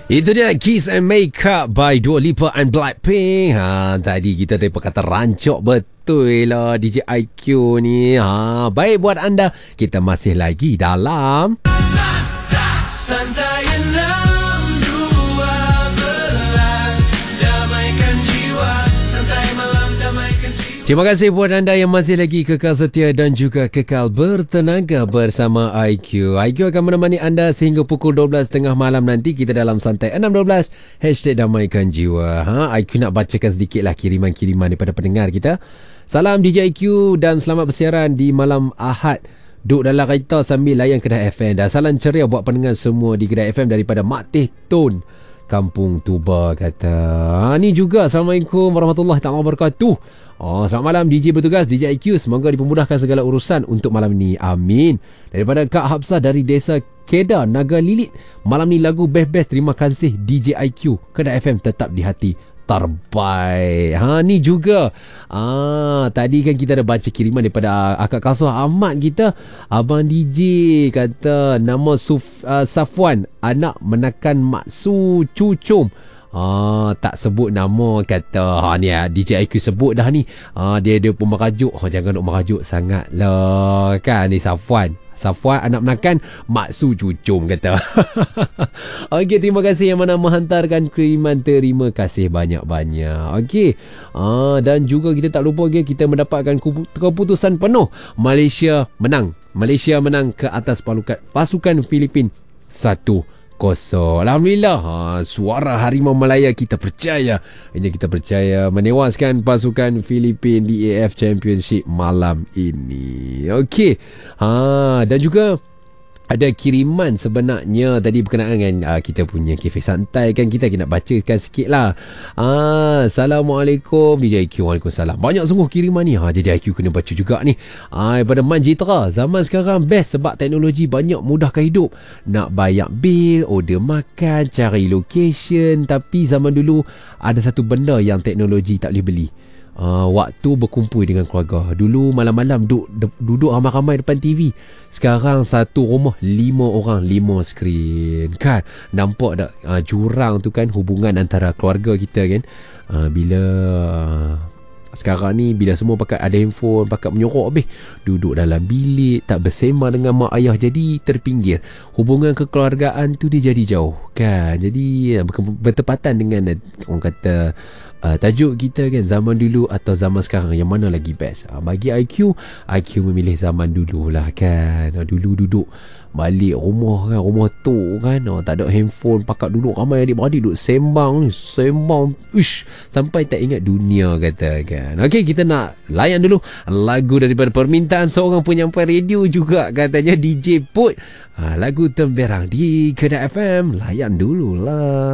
Itu dia Kiss and Makeup by Dua Lipa and Blackpink. Tadi kita ada perkata rancok betul lah DJ IQ ni. Baik buat anda. Kita masih lagi dalam Santai 6.12 damaikan jiwa. Santai malam damaikan jiwa. Terima kasih buat anda yang masih lagi kekal setia dan juga kekal bertenaga bersama IQ. IQ akan menemani anda sehingga pukul 12.30 malam nanti. Kita dalam Santai 6.12 #damaikan jiwa. IQ nak bacakan sedikitlah kiriman-kiriman daripada pendengar kita. Salam DJ IQ dan selamat bersiaran di malam Ahad. Duduk dalam kereta sambil layan Kedah FM. Dan salam ceria buat pendengar semua di Kedah FM daripada Mak Teh Tun, Kampung Tuba kata. Ni juga Assalamualaikum warahmatullahi wabarakatuh. Selamat malam DJ bertugas DJ IQ. Semoga dipermudahkan segala urusan untuk malam ni. Amin. Daripada Kak Hafsah dari Desa Kedah, Naga Lilit. Malam ni lagu best-best. Terima kasih DJ IQ. Kedah FM tetap di hati. Terbaik. Ni juga. Tadi kan kita dah baca kiriman daripada Akak Kasuh Ahmad kita. Abang DJ kata nama Safwan, anak menakan Maksu Cucum. Tak sebut nama kata. Ni DJ IQ sebut dah ni. Dia pun merajuk. Jangan nak merajuk sangat lah kan. Ni Safwan anak menakan Maksu Cucum kata. Okey, terima kasih yang mana menghantarkan kiriman. Terima kasih banyak-banyak. Okey. Dan juga kita tak lupa kita mendapatkan keputusan penuh. Malaysia menang ke atas pasukan Filipin 1-0. Alhamdulillah. Suara Harimau Malaya kita percaya. Ini kita percaya menewaskan pasukan Filipin di AF Championship malam ini. Okey. Dan juga ada kiriman sebenarnya tadi berkenaan dengan kita punya kafe santai kan. Kita nak bacakan sikit lah. Assalamualaikum DJ IQ. Waalaikumsalam. Banyak sungguh kiriman ni. Jadi IQ kena baca juga ni. Daripada Manjitra. Zaman sekarang best sebab teknologi banyak mudahkan hidup. Nak bayar bil, order makan, cari location. Tapi zaman dulu ada satu benda yang teknologi tak boleh beli. Waktu berkumpul dengan keluarga. Dulu malam-malam duduk ramai-ramai depan TV. Sekarang satu rumah 5 orang, 5 skrin kan. Nampak tak jurang tu kan, hubungan antara keluarga kita kan. Bila sekarang ni bila semua ada handphone, pakai menyorok habis, duduk dalam bilik, tak bersembang dengan mak ayah, jadi terpinggir. Hubungan kekeluargaan tu dia jadi jauh kan. Jadi bertepatan dengan orang kata tajuk kita kan, zaman dulu atau zaman sekarang, yang mana lagi best? Bagi IQ memilih zaman dulu lah kan. Dulu duduk balik rumah kan, rumah tu kan, tak ada handphone, pakat duduk ramai adik-beradik duduk sembang sampai tak ingat dunia kata kan. Okey, kita nak layan dulu lagu daripada permintaan seorang penyampai radio juga katanya, DJ Put. Lagu Temberang di Kedah FM. Layan dululah.